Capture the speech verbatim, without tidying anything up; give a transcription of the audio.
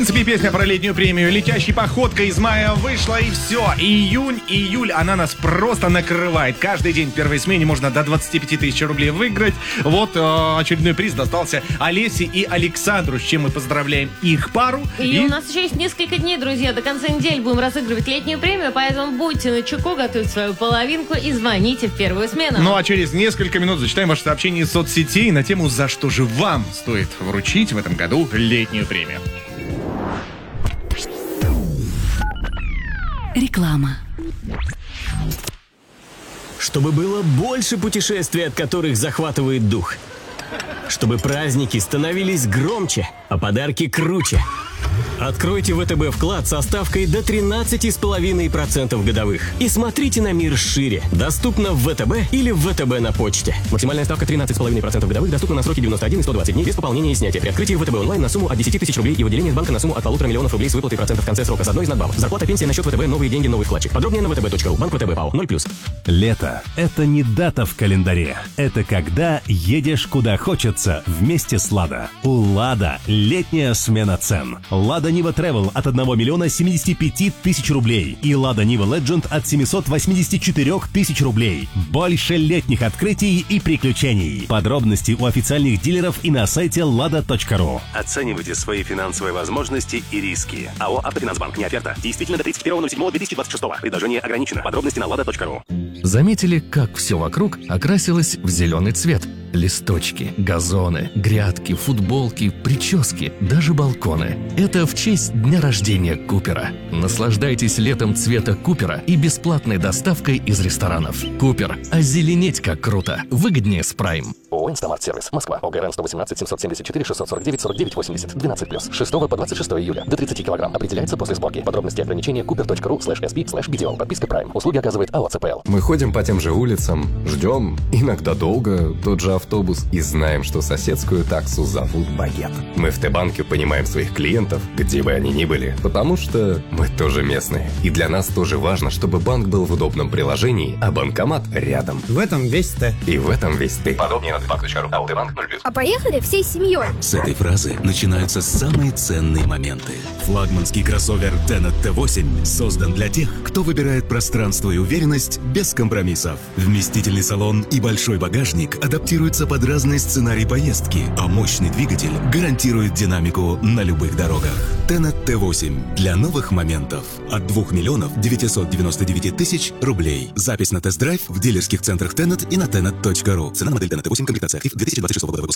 принципе, песня про летнюю премию «Летящей походкой» из мая вышла, и все. Июнь, июль, она нас просто накрывает. Каждый день в первой смене можно до двадцати пяти тысяч рублей выиграть. Вот э, очередной приз достался Олесе и Александру, с чем мы поздравляем их пару. И, и... у нас еще есть несколько дней, друзья. До конца недели будем разыгрывать летнюю премию, поэтому будьте начеку, готовьте свою половинку и звоните в первую смену. Ну а через несколько минут зачитаем ваши сообщения из соцсетей на тему, за что же вам стоит вручить в этом году летнюю премию. Реклама. Чтобы было больше путешествий, от которых захватывает дух. Чтобы праздники становились громче, а подарки круче. Откройте ВТБ вклад со ставкой до тринадцать целых пять десятых процента годовых. И смотрите на мир шире. Доступно в ВТБ или в ВТБ на почте. Максимальная ставка тринадцать целых пять десятых процента годовых, доступна на сроки девяносто один и сто двадцать дней без пополнения и снятия. При открытии ВТБ онлайн на сумму от десяти тысяч рублей и выделение из банка на сумму от полутора миллионов рублей с выплатой процентов в конце срока с одной из надбавок. Зарплата, пенсия на счет ВТБ, новые деньги, новый вкладчик. Подробнее на вэ тэ бэ точка ру. Банк ВТБ ПАО. ноль плюс. Лето – это не дата в календаре. Это когда едешь куда хочется вместе с Лада. У Лада летняя смена цен. Лада Нива Travel от одного миллиона семидесяти пяти тысяч рублей и Лада Нива Legend от семисот восьмидесяти четырёх тысяч рублей. Больше летних открытий и приключений. Подробности у официальных дилеров и на сайте лада точка ру. Оценивайте свои финансовые возможности и риски. АО «Автофинансбанк». Не оферта. Действительно до тридцать первого седьмого две тысячи двадцать шестого. Предложение ограничено. Подробности на лада точка ру. Заметили, как все вокруг окрасилось в зеленый цвет? Листочки, газоны, грядки, футболки, прически, даже балконы. Это в честь дня рождения Купера. Наслаждайтесь летом цвета Купера и бесплатной доставкой из ресторанов. Купер. Озеленеть как круто. Выгоднее с Прайм. ООО «Инстамарт Сервис». Москва. ОГРН сто восемнадцать семьсот семьдесят четыре шестьсот сорок девять сорок девять восемьдесят. двенадцать плюс. шестого по двадцать шестое июля. До тридцати килограмм. Определяется после сборки. Подробности и ограничения купер точка ру слэш эс пи слэш би ди о. Подписка Прайм. Услуги оказывает АО цэ пэ эл. Мы ходим по тем же улицам, ждем, иногда долго, тот же автобус, и знаем, что соседскую таксу зовут Багет. Мы в Т-банке понимаем своих клиентов, где бы они ни были, потому что мы тоже местные. И для нас тоже важно, чтобы банк был в удобном приложении, а банкомат рядом. В этом весь Т. И в этом весь ты. Подробнее на т банк точка ру. АО Т-банк ноль плюс. А поехали всей семьей. С этой фразы начинаются самые ценные моменты. Флагманский кроссовер Tenet тэ восемь создан для тех, кто выбирает пространство и уверенность без компромиссов. Вместительный салон и большой багажник адаптируются под разные сценарии поездки, а мощный двигатель гарантирует динамику на любых дорогах. Tenet тэ восемь для новых моментов от двух миллионов девятисот девяноста девяти тысяч рублей. Запись на тест-драйв в дилерских центрах Tenet и на tenet точка ру. Цена на модель Tenet тэ восемь, комплектация Active две тысячи двадцать шестого года выпуска.